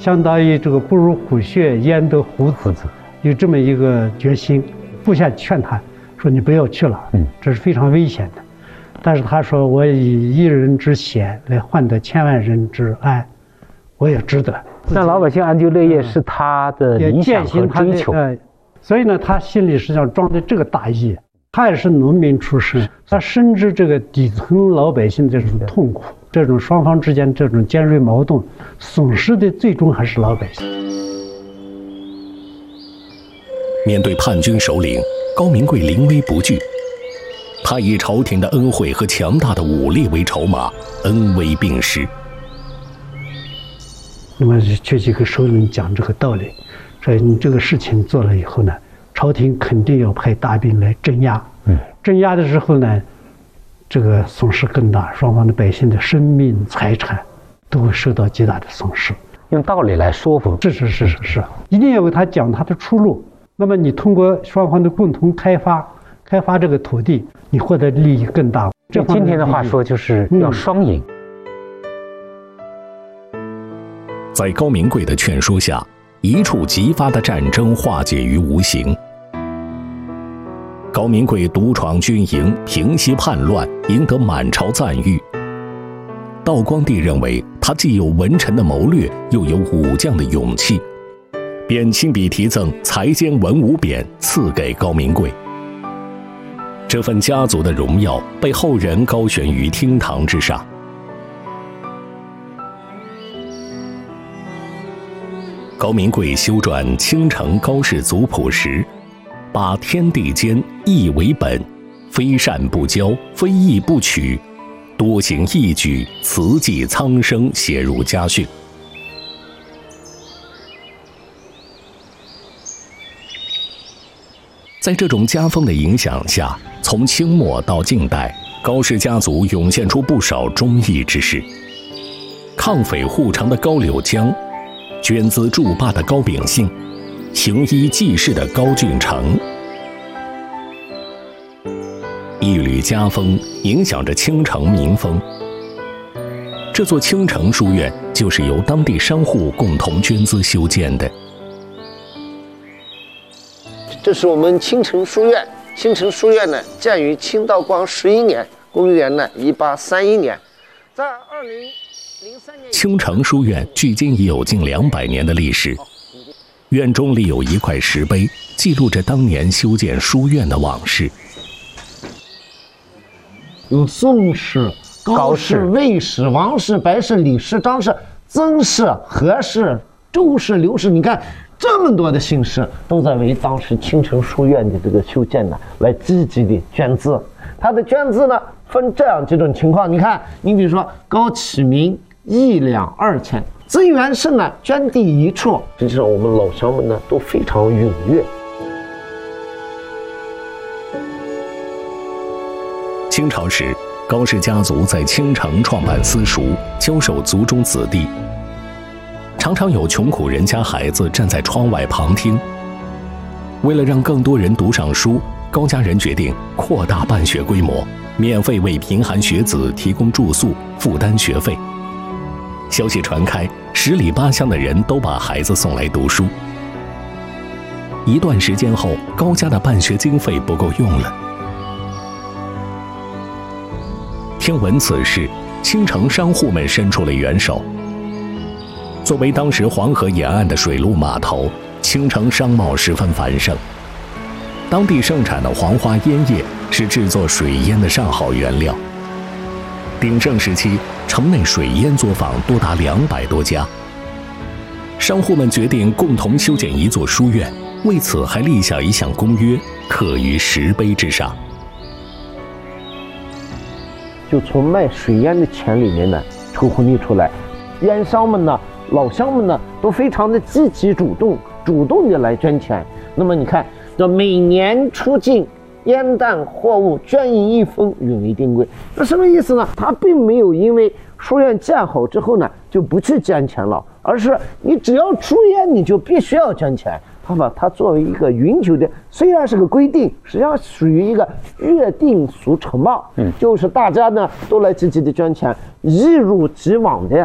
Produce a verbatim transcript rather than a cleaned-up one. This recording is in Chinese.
相当于这个不入虎穴焉得虎子，有这么一个决心。部下劝他说：“你不要去了，嗯，这是非常危险的。”但是他说：“我以一人之险来换得千万人之安，我也值得。” 让老百姓安居乐业是他的理想和追求。 呃，所以呢，他心里实际上装的这个大义。他也是农民出身，他深知这个底层老百姓这种痛苦，这种双方之间这种尖锐矛盾，损失的最终还是老百姓。 面对叛军首领，高明贵临危不惧，他以朝廷的恩惠和强大的武力为筹码，恩威并施。 那么去几个首领讲这个道理，说你这个事情做了以后呢，朝廷肯定要派大兵来镇压。嗯，镇压的时候呢，这个损失更大，双方的百姓的生命财产都会受到极大的损失。 用道理来说服， 是是是是是，一定要给他讲他的出路。那么你通过双方的共同开发，开发这个土地，你获得利益更大。 这今天的话说就是要双赢。 嗯、在高明贵的劝说下，一触即发的战争化解于无形。高明贵独闯军营，平息叛乱，赢得满朝赞誉。道光帝认为他既有文臣的谋略，又有武将的勇气，便亲笔题赠才兼文武匾赐给高明贵。这份家族的荣耀被后人高悬于厅堂之上。高明贵修撰《青城高氏族谱》时，把天地间义为本，非善不骄，非义不取，多行义举，慈济苍生写入家训。在这种家风的影响下，从清末到近代，高氏家族涌现出不少忠义之士。抗匪护长的高柳江，捐资助坝的高秉信，行医济世的高俊成。一缕家风影响着青城民风。这座青城书院就是由当地商户共同捐资修建的。 这是我们青城书院。青城书院呢，建于清道光十一年，公元呢一八三一年。在二零零三年， 青城书院距今已有近两百年的历史。院中立有一块石碑，记录着当年修建书院的往事。 有宋氏、高氏、魏氏、王氏、白氏、李氏、张氏、曾氏、何氏、周氏、刘氏，你看这么多的姓氏都在为当时青城书院的这个修建呢来积极的捐资。他的捐资呢分这样几种情况，你看，你比如说高启明一两二千，曾元盛啊捐地一处，实际上我们老乡们呢都非常踊跃。 清朝时，高氏家族在青城创办私塾，教授族中子弟。常常有穷苦人家孩子站在窗外旁听。为了让更多人读上书，高家人决定扩大办学规模，免费为贫寒学子提供住宿，负担学费。消息传开，十里八乡的人都把孩子送来读书。一段时间后，高家的办学经费不够用了。听闻此事，青城商户们伸出了援手。作为当时黄河沿岸的水陆码头，青城商贸十分繁盛。当地盛产的黄花烟叶是制作水烟的上好原料。鼎盛时期，城内水烟作坊多达两百多家。商户们决定共同修建一座书院，为此还立下一项公约，刻于石碑之上。 就从卖水烟的钱里面呢抽红利出来，烟商们呢、老乡们呢都非常的积极主动，主动的来捐钱。那么你看，这每年出境烟弹货物捐银一分，允为定规。那什么意思呢？他并没有因为书院建好之后呢就不去捐钱了，而是你只要出烟你就必须要捐钱。他把它作为一个允许的，虽然是个规定，实际上属于一个约定俗成吧。嗯，就是大家呢都来积极的捐钱，一如既往的